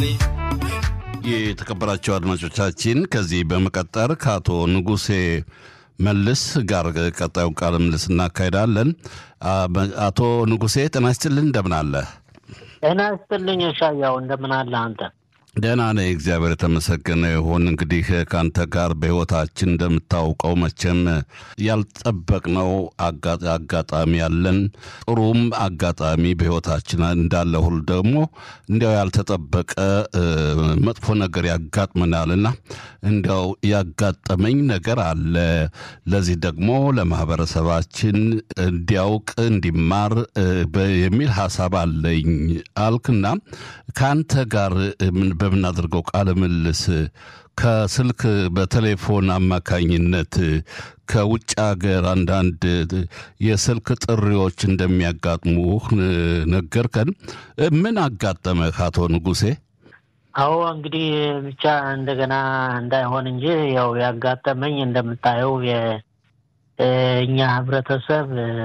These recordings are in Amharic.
የተከበራቸው አድማጮቻችን ከዚህ በመቀጠር ከአቶ ንጉሴ መልስ ጋር ቀጣዩን ቃለ ምልልስ እናካሄዳለን። አቶ ንጉሴ ጤና ይስጥልኝ፣ እንደምን አለ? ጤና ይስጥልኝ ሻያው፣ እንደምን አለ አንተ? ደህና ነኝ፣ እግዚአብሔር የተመሰገነ ይሁን። እንግዲህ ከአንተ ጋር በሕይወታችን እንደምታውቀው መቼም ያልጠበቅነው አጋጣሚ ያለን፣ ጥሩም አጋጣሚ በሕይወታችን እንዳለ ሁሉ ደግሞ እንዲያው ያልተጠበቀ መጥፎ ነገር ያጋጥመናልና እንዲያው ያጋጠመኝ ነገር አለ። ለዚህ ደግሞ ለማህበረሰባችን እንዲያውቅ እንዲማር የሚል ሐሳብ አለኝ አልክና ከአንተ ጋር በምናደርገው ቃለ ምልልስ ከስልክ በቴሌፎን አማካኝነት ከውጭ ሀገር አንዳንድ የስልክ ጥሪዎች እንደሚያጋጥሙ ነገርከን። ምን አጋጠመህ አቶ ንጉሴ? አዎ እንግዲህ ብቻ እንደገና እንዳይሆን እንጂ ያው ያጋጠመኝ እንደምታየው የእኛ ህብረተሰብ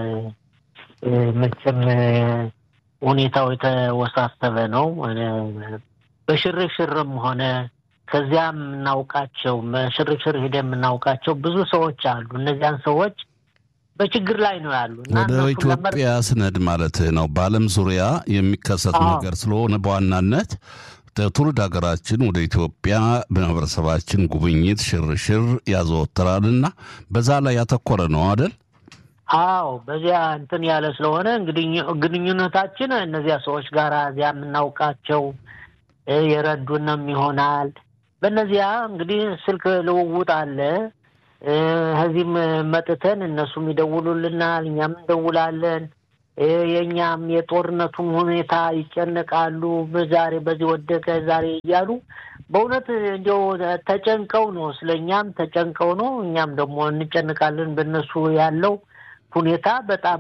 መቼም ሁኔታው የተወሳሰበ ነው። በሽርሽርም ሆነ ከዚያም እናውቃቸው በሽርሽር ሄደን የምናውቃቸው ብዙ ሰዎች አሉ። እነዚያን ሰዎች በችግር ላይ ነው ያሉ። ወደ ኢትዮጵያ ስነድ ማለት ነው በዓለም ዙሪያ የሚከሰት ነገር ስለሆነ በዋናነት ትውልድ ሀገራችን ወደ ኢትዮጵያ ማህበረሰባችን ጉብኝት ሽርሽር ያዘወትራልና በዛ ላይ ያተኮረ ነው አይደል? አዎ በዚያ እንትን ያለ ስለሆነ እንግዲህ ግንኙነታችን እነዚያ ሰዎች ጋር እዚያ የምናውቃቸው የረዱንም ይሆናል። በእነዚያ እንግዲህ ስልክ ልውውጥ አለ። እዚህም መጥተን እነሱም ይደውሉልናል፣ እኛም እንደውላለን። የኛም የጦርነቱም ሁኔታ ይጨነቃሉ። ዛሬ በዚህ ወደቀ ዛሬ እያሉ በእውነት እንዲያው ተጨንቀው ነው፣ ስለኛም ተጨንቀው ነው። እኛም ደግሞ እንጨንቃለን። በእነሱ ያለው ሁኔታ በጣም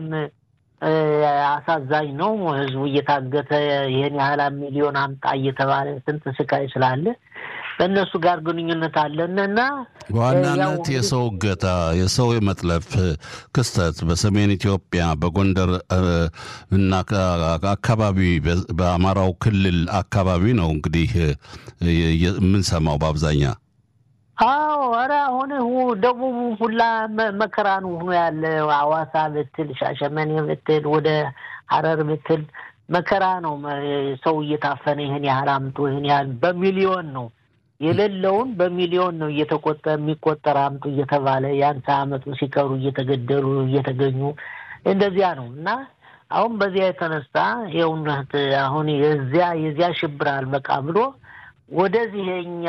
አሳዛኝ ነው። ህዝቡ እየታገተ ይሄን ያህል ሚሊዮን አምጣ እየተባለ ስንት ስቃይ ስላለ በእነሱ ጋር ግንኙነት አለንና በዋናነት የሰው እገታ የሰው የመጥለፍ ክስተት በሰሜን ኢትዮጵያ በጎንደር እና አካባቢ በአማራው ክልል አካባቢ ነው እንግዲህ የምንሰማው በአብዛኛው። አዎ ኧረ አሁን ደቡብ ሁላ መከራ ነው ሆኖ ያለ። አዋሳ ብትል፣ ሻሸመኔ ብትል፣ ወደ ሐረር ብትል መከራ ነው። ሰው እየታፈነ ይሄን ያህል አምጡ ይሄን ያህል በሚሊዮን ነው የሌለውን በሚሊዮን ነው የሚቆጠር አምጡ እየተባለ ያን ሳመጡ ሲቀሩ እየተገደሉ እየተገኙ እንደዚያ ነው። እና አሁን በዚያ የተነሳ የውነት አሁን የዚያ ሽብራል በቃ ብሎ ወደዚህኛ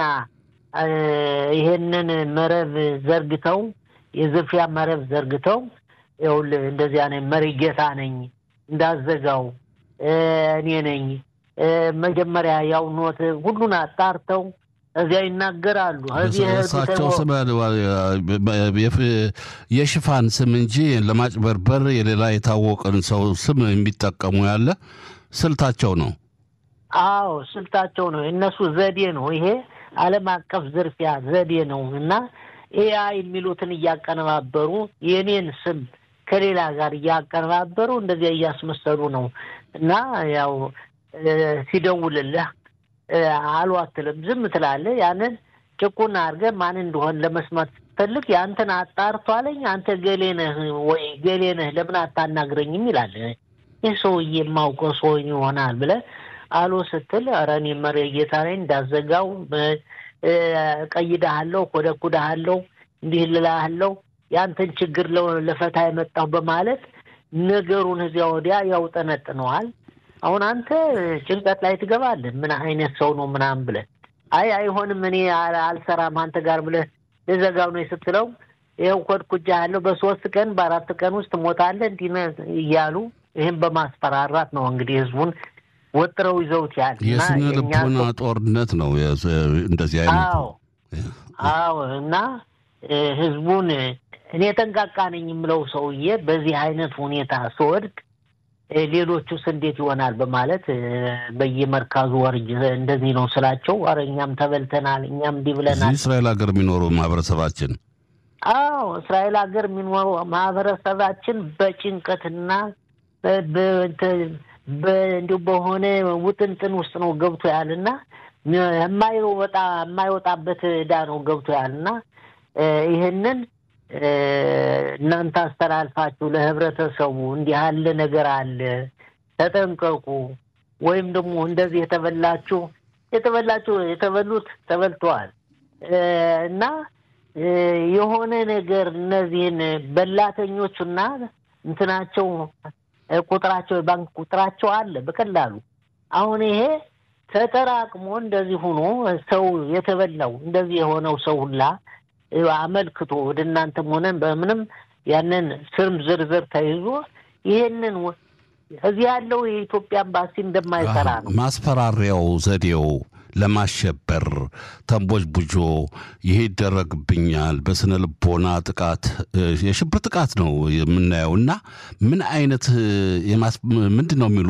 ይሄንን መረብ ዘርግተው የዝርፊያ መረብ ዘርግተው ይውል እንደዚያ ነኝ መሪ ጌታ ነኝ እንዳዘጋው እኔ ነኝ መጀመሪያ ያው ኖት ሁሉን አጣርተው እዚያ ይናገራሉ። እሳቸው ስም የሽፋን ስም እንጂ ለማጭበርበር የሌላ የታወቀን ሰው ስም የሚጠቀሙ ያለ ስልታቸው ነው። አዎ ስልታቸው ነው። እነሱ ዘዴ ነው ይሄ ዓለም አቀፍ ዝርፊያ ዘዴ ነው። እና ኤአይ የሚሉትን እያቀነባበሩ የኔን ስም ከሌላ ጋር እያቀነባበሩ እንደዚያ እያስመሰሉ ነው። እና ያው ሲደውልልህ አሉ አትልም፣ ዝም ትላለህ። ያንን ጭቁና አድርገህ ማን እንደሆነ ለመስማት ስትፈልግ ያንተን አጣርቷለኝ አንተ ገሌ ነህ ወይ ገሌ ነህ ለምን አታናግረኝም ይላል። ይህ ሰውዬ የማውቀው ሰው ይሆናል ብለህ አሎ ስትል ኧረ እኔ መሪ ጌታ ነኝ እንዳዘጋው ቀይዳለሁ ኮደኩዳለሁ እንዲህ ልላለው ያንተን ችግር ለፈታ የመጣው በማለት ነገሩን እዚያ ወዲያ ያውጠነጥነዋል። አሁን አንተ ጭንቀት ላይ ትገባለህ። ምን አይነት ሰው ነው ምናምን ብለህ አይሆንም እኔ አልሰራም አንተ ጋር ብለህ ለዘጋው ነው ስትለው ይሄው ኮድኩጃለሁ በ3 ቀን በ4 ቀን ውስጥ ሞታለህ እንዲህ እያሉ ይሄን በማስፈራራት ነው እንግዲህ ህዝቡን ወጥረው ይዘውት ያለ የስነ ልቦና ጦርነት ነው እንደዚህ አይነት። አዎ እና ህዝቡን እኔ ተንቃቃ ነኝ የምለው ሰውዬ በዚህ አይነት ሁኔታ ሲወድቅ ሌሎቹስ እንዴት ይሆናል በማለት በየመርካዙ ወርጅ እንደዚህ ነው ስላቸው አረኛም ተበልተናል እኛም ዲብለናል። እስራኤል ሀገር የሚኖሩ ማህበረሰባችን አዎ እስራኤል ሀገር የሚኖሩ ማህበረሰባችን በጭንቀትና በእንዲሁ በሆነ ውጥንጥን ውስጥ ነው ገብቶ ያለና የማይወጣበት ዕዳ ነው ገብቶ ያልና ይሄንን እናንተ አስተላልፋችሁ ለህብረተሰቡ እንዲህ ያለ ነገር አለ ተጠንቀቁ ወይም ደግሞ እንደዚህ የተበሉት ተበልተዋል እና የሆነ ነገር እነዚህን በላተኞችና እንትናቸው ቁጥራቸው ባንክ ቁጥራቸው አለ በቀላሉ አሁን ይሄ ተጠራቅሞ እንደዚህ ሆኖ ሰው የተበላው እንደዚህ የሆነው ሰው ሁላ አመልክቶ ወደ እናንተም ሆነ በምንም ያንን ስም ዝርዝር ተይዞ ይሄንን እዚህ ያለው የኢትዮጵያ ኤምባሲ እንደማይሰራ ነው ማስፈራሪያው ዘዴው ለማሸበር ተንቦጅ ቡጆ ይሄ ይደረግብኛል በስነ ልቦና ጥቃት የሽብር ጥቃት ነው የምናየውና ምን አይነት ምንድነው የሚሉ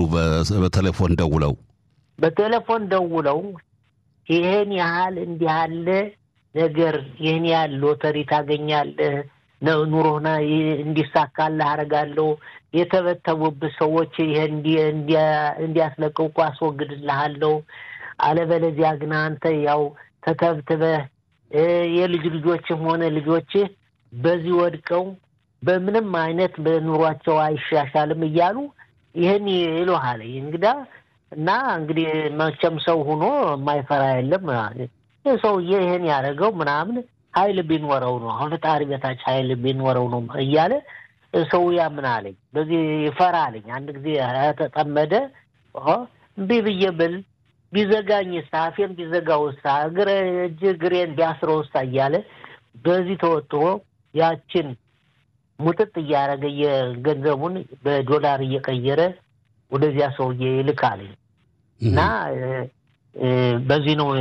በቴሌፎን ደውለው ይሄን ያህል እንዲህ ያለ ነገር ይሄን ያህል ሎተሪ ታገኛለህ ኑሮና እንዲሳካልህ አረጋለሁ የተበተቡብህ ሰዎች ይሄን እንዲያስለቅቁ አስወግድልሃለሁ አለበለዚያ ግን አንተ ያው ተተብትበህ የልጅ ልጆችም ሆነ ልጆችህ በዚህ ወድቀው በምንም አይነት በኑሯቸው አይሻሻልም እያሉ ይሄን ይሉሃል እንግዲህ መቼም ሰው ሆኖ የማይፈራ የለም ሰው ይሄን ያደረገው ምናምን ኃይል ቢኖረው ነው አሁን ፈጣሪ በታች ኃይል ቢኖረው ነው እያለ ሰው ያምናለኝ በዚህ ይፈራልኝ አንድ ጊዜ ተጠመደ ቢብየብል ቢዘጋኝ ሳፊም ቢዘጋው ሳግረ እጅግሬን ቢያስረውሳ እያለ በዚህ ተወጥቶ ያችን ሙጥጥ ያረገ የገንዘቡን በዶላር እየቀየረ ወደዚያ ሰውዬ ይልካል እና በዚህ ነው